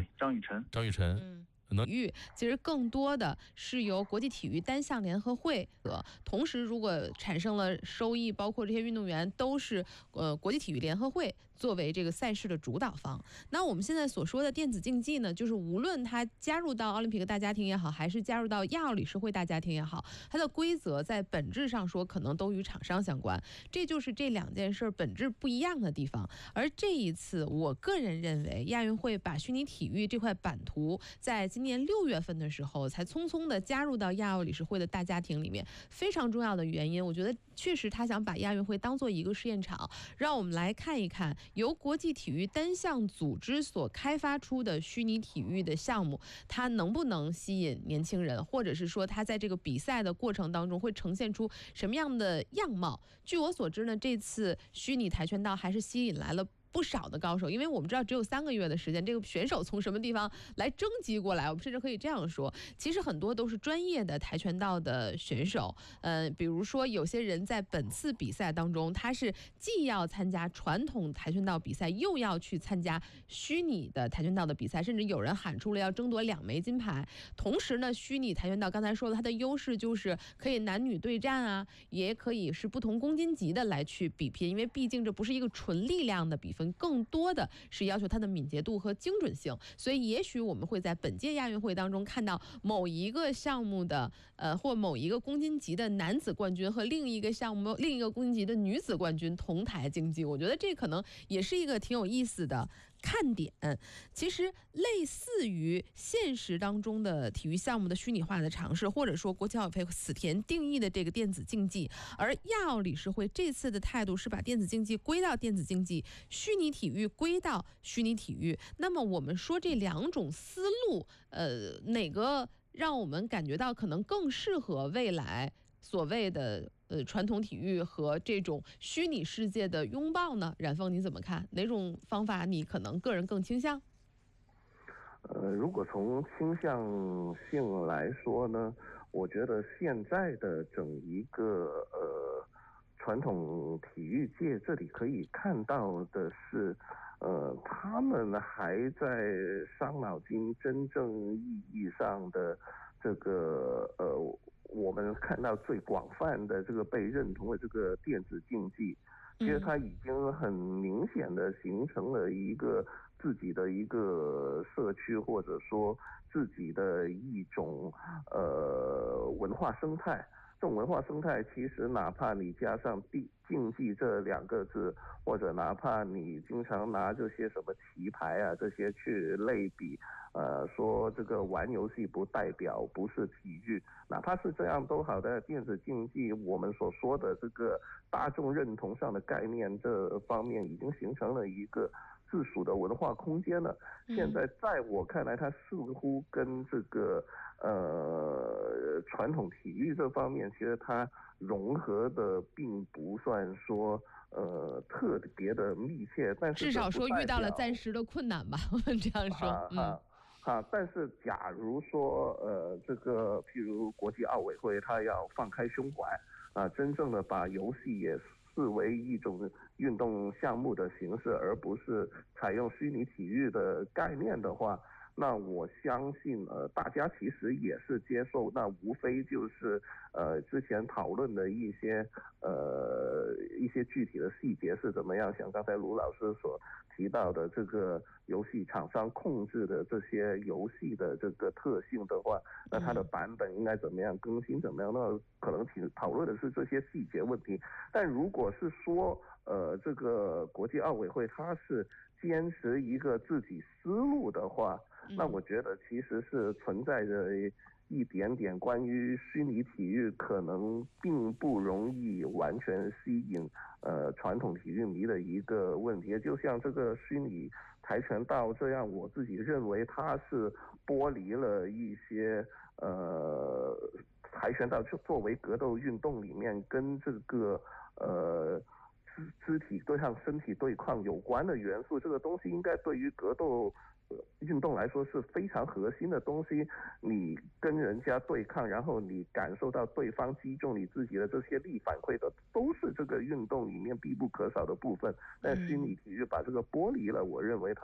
对，张雨晨。 体育其实更多的是由国际体育单项联合会同时如果产生了收益，包括这些运动员都是国际体育联合会作为这个赛事的主导方。那我们现在所说的电子竞技呢，就是无论它加入到奥林匹克大家庭也好，还是加入到亚奥理事会大家庭也好，它的规则在本质上说可能都与厂商相关，这就是这两件事本质不一样的地方。而这一次我个人认为亚运会把虚拟体育这块版图在今年6月份的时候才匆匆的加入到亚奥理事会的大家庭里面，非常重要的原因，我觉得确实他想把亚运会当做一个试验场，让我们来看一看由国际体育单项组织所开发出的虚拟体育的项目，它能不能吸引年轻人，或者是说它在这个比赛的过程当中会呈现出什么样的样貌。据我所知呢，这次虚拟跆拳道还是吸引来了不少的高手，因为我们知道只有3个月的时间，这个选手从什么地方来征集过来，我们甚至可以这样说，其实很多都是专业的跆拳道的选手。比如说有些人在本次比赛当中，他是既要参加传统跆拳道比赛，又要去参加虚拟的跆拳道的比赛，甚至有人喊出了要争夺2枚金牌。同时呢，虚拟跆拳道刚才说了，它的优势就是可以男女对战啊，也可以是不同公斤级的来去比拼，因为毕竟这不是一个纯力量的比分，更多的是要求它的敏捷度和精准性。所以也许我们会在本届亚运会当中看到某一个项目的或某一个公斤级的男子冠军和另一个项目另一个公斤级的女子冠军同台竞技，我觉得这可能也是一个挺有意思的看点。其实类似于现实当中的体育项目的虚拟化的尝试，或者说国际奥委会此前定义的这个电子竞技，而亚奥理事会这次的态度是把电子竞技归到电子竞技，虚拟体育归到虚拟体育。那么我们说这两种思路，哪个让我们感觉到可能更适合未来所谓的传统体育和这种虚拟世界的拥抱呢？冉峰你怎么看？哪种方法你可能个人更倾向？ 如果从倾向性来说呢，我觉得现在的整一个传统体育界这里可以看到的是，他们还在伤脑筋，真正意义上的这个我们看到最广泛的这个被认同的这个电子竞技，其实它已经很明显的形成了一个自己的一个社区，或者说自己的一种文化生态。这种文化生态其实哪怕你加上竞技这2个字，或者哪怕你经常拿这些什么棋牌啊这些去类比，说这个玩游戏不代表不是体育，哪怕是这样都好的电子竞技，我们所说的这个大众认同上的概念这方面已经形成了一个自属的文化空间了。现在在我看来，它似乎跟这个传统体育这方面，其实它融合的并不算说特别的密切，但是至少说遇到了暂时的困难吧，我们这样说。 但是假如说这个譬如国际奥委会它要放开胸怀真正的把游戏也视为一种运动项目的形式，而不是采用虚拟体育的概念的话，那我相信大家其实也是接受，那无非就是之前讨论的一些具体的细节是怎么样，像刚才卢老师所提到的这个游戏厂商控制的这些游戏的这个特性的话，那它的版本应该怎么样更新怎么样，那可能讨论的是这些细节问题。但如果是说这个国际奥委会它是坚持一个自己思路的话，那我觉得其实是存在着一点点关于虚拟体育可能并不容易完全吸引传统体育迷的一个问题。就像这个虚拟跆拳道这样，我自己认为它是剥离了一些跆拳道作为格斗运动里面跟这个肢体对抗、身体对抗有关的元素，这个东西应该对于格斗运动来说是非常核心的东西。你跟人家对抗，然后你感受到对方击中你自己的这些力反馈的，都是这个运动里面必不可少的部分。但虚拟体育把这个剥离了，我认为它